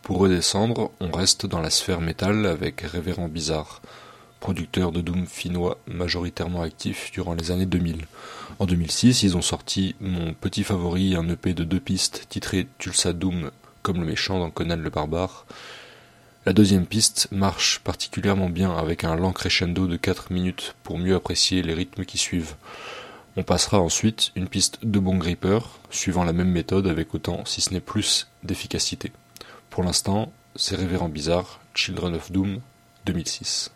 Pour redescendre, on reste dans la sphère métal avec Révérend Bizarre, producteur de doom finnois majoritairement actif durant les années 2000. En 2006, ils ont sorti mon petit favori, un EP de 2 pistes titré Tulsa Doom, comme le méchant dans Conan le Barbare. La deuxième piste marche particulièrement bien avec un lent crescendo de 4 minutes pour mieux apprécier les rythmes qui suivent. On passera ensuite une piste de Bone Gripper, suivant la même méthode avec autant, si ce n'est plus, d'efficacité. Pour l'instant, c'est Révérend Bizarre, Children of Doom, 2006.